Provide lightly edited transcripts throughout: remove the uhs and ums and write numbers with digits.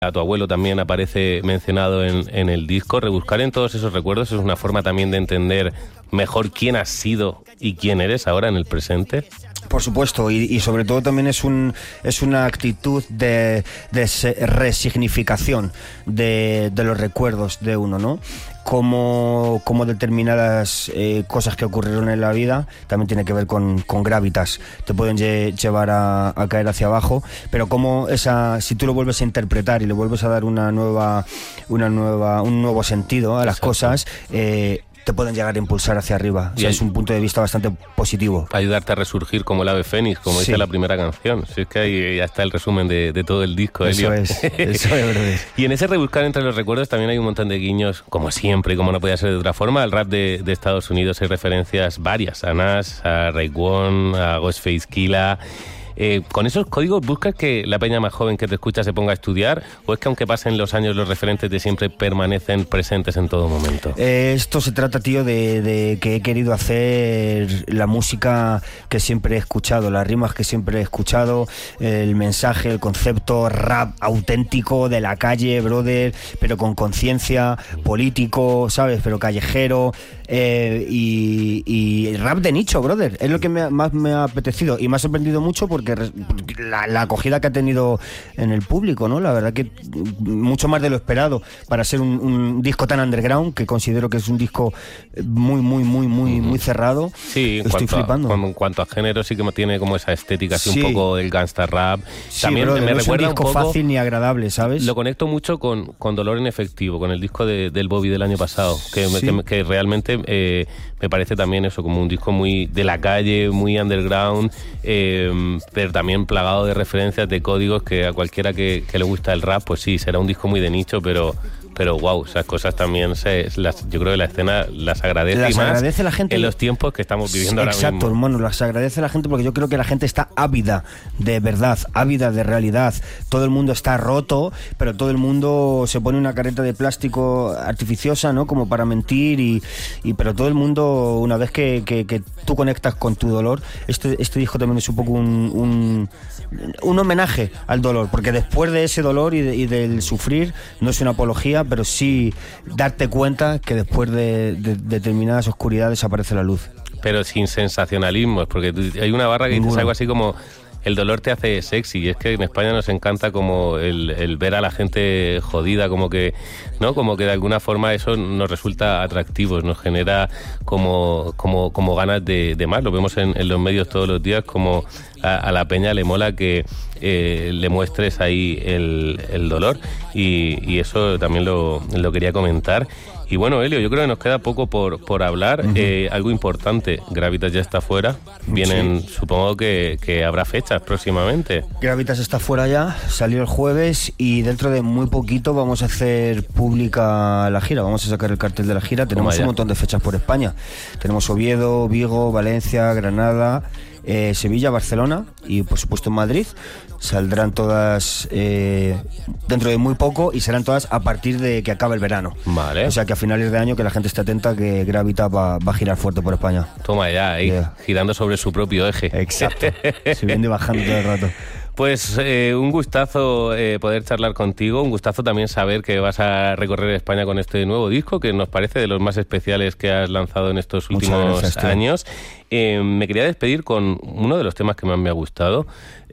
A tu abuelo también aparece mencionado en el disco. Rebuscar en todos esos recuerdos es una forma también de entender mejor quién has sido y quién eres ahora en el presente. Por supuesto, y sobre todo también es una actitud de resignificación de los recuerdos de uno, ¿no? Como determinadas cosas que ocurrieron en la vida también tiene que ver con gravitas, te pueden llevar a caer hacia abajo, pero como si tú lo vuelves a interpretar y le vuelves a dar un nuevo sentido a las cosas, te pueden llegar a impulsar hacia arriba. O sea, es un punto de vista bastante positivo. Ayudarte a resurgir como el ave fénix, como dice la primera canción. Si es que ahí ya está el resumen de todo el disco, Elio. Eso es verdad. Y en ese rebuscar entre los recuerdos también hay un montón de guiños, como siempre, y como no podía ser de otra forma. Al rap de Estados Unidos hay referencias varias, a Nas, a Raekwon, a Ghostface Killah. ¿Con esos códigos buscas que la peña más joven que te escucha se ponga a estudiar, o es que aunque pasen los años los referentes de siempre permanecen presentes en todo momento? Esto se trata, tío, de que he querido hacer la música que siempre he escuchado, las rimas que siempre he escuchado, el mensaje, el concepto rap auténtico de la calle, brother, pero con conciencia, político, ¿sabes? Pero callejero, y rap de nicho, brother. Es lo que más me ha apetecido y me ha sorprendido mucho porque la acogida que ha tenido en el público, ¿no? La verdad que mucho más de lo esperado para ser un disco tan underground, que considero que es un disco muy cerrado. Sí, estoy flipando. En cuanto a género sí que tiene como esa estética así un poco del gangsta rap. Sí, también me recuerda es un disco un poco, fácil ni agradable, ¿sabes? Lo conecto mucho con Dolor en Efectivo, con el disco del Bobby del año pasado, que realmente me parece también eso, como un disco muy de la calle, muy underground, pero también plagado de referencias, de códigos que a cualquiera que le gusta el rap, pues sí, será un disco muy de nicho, pero wow, esas cosas también yo creo que la escena las agradece, y más agradece la gente en los tiempos que estamos viviendo ahora mismo. Exacto, hermano, las agradece la gente porque yo creo que la gente está ávida de verdad, ávida de realidad. Todo el mundo está roto, pero todo el mundo se pone una careta de plástico artificiosa, ¿no? Como para mentir, pero todo el mundo, una vez que tú conectas con tu dolor, este disco también es un poco un homenaje al dolor, porque después de ese dolor y del sufrir, no es una apología, pero sí darte cuenta que después de determinadas oscuridades aparece la luz. Pero sin sensacionalismos, porque hay una barra que dice algo así como: el dolor te hace sexy, y es que en España nos encanta como el ver a la gente jodida, como que, ¿no? Como que de alguna forma eso nos resulta atractivo, nos genera como ganas de más. Lo vemos en los medios todos los días, como a la peña le mola que le muestres ahí el dolor, y eso también lo quería comentar. Y bueno, Elio, yo creo que nos queda poco por hablar. Algo importante, Gravitas ya está fuera. Vienen, supongo que habrá fechas próximamente. Gravitas está fuera ya, salió el jueves, y dentro de muy poquito vamos a hacer pública la gira. Vamos a sacar el cartel de la gira. Tenemos un montón de fechas por España. Tenemos Oviedo, Vigo, Valencia, Granada, Sevilla, Barcelona y por supuesto en Madrid. Saldrán todas dentro de muy poco, y serán todas a partir de que acabe el verano. Vale. O sea que a finales de año que la gente esté atenta, que Gravitas va a girar fuerte por España. Toma ya, ahí, girando sobre su propio eje. Exacto, subiendo y bajando todo el rato. Pues un gustazo poder charlar contigo, un gustazo también saber que vas a recorrer España con este nuevo disco, que nos parece de los más especiales que has lanzado en estos últimos años. Me quería despedir con uno de los temas que más me ha gustado.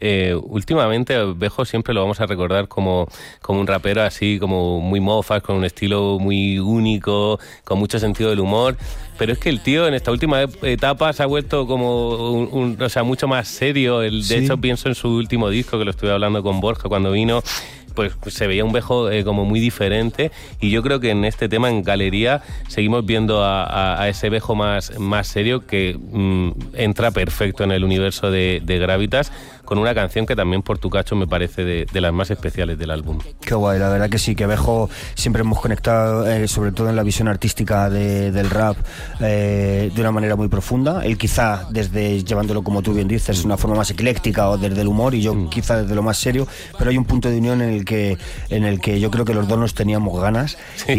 Últimamente Bejo siempre lo vamos a recordar como un rapero así, como muy mofas, con un estilo muy único, con mucho sentido del humor, pero es que el tío en esta última etapa se ha vuelto como o sea, mucho más serio. De hecho, pienso en su último disco, que lo estuve hablando con Borja cuando vino, pues se veía un Bejo como muy diferente, y yo creo que en este tema, en Galería, seguimos viendo a ese Bejo más serio, que entra perfecto en el universo de Gravitas, con una canción que también por tu cacho me parece de las más especiales del álbum. Qué guay, la verdad que sí, que Bejo siempre hemos conectado, sobre todo en la visión artística del rap, de una manera muy profunda. Él quizá desde, llevándolo como tú bien dices, una forma más ecléctica, o desde el humor, y yo quizá desde lo más serio, pero hay un punto de unión en el que yo creo que los dos nos teníamos ganas,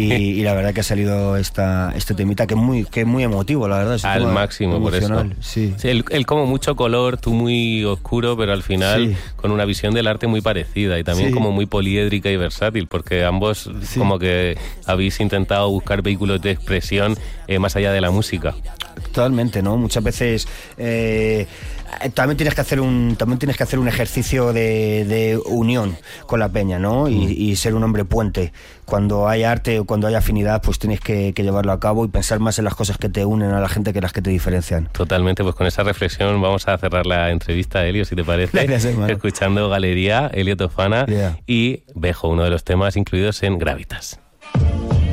y la verdad que ha salido este temita que es muy emotivo, la verdad. Al máximo, por eso. Sí. Sí, él como mucho color, tú muy oscuro, pero al al final con una visión del arte muy parecida y también como muy poliédrica y versátil, porque ambos como que habéis intentado buscar vehículos de expresión más allá de la música. Totalmente, ¿no? Muchas veces también tienes que hacer un ejercicio de unión con la peña, ¿no? Y ser un hombre puente. Cuando hay arte o cuando hay afinidad, pues tienes que llevarlo a cabo y pensar más en las cosas que te unen a la gente que las que te diferencian. Totalmente, pues con esa reflexión vamos a cerrar la entrevista, Elio, si te parece. Gracias, escuchando Galería, Elio Tofana y Bejo, uno de los temas incluidos en Gravitas.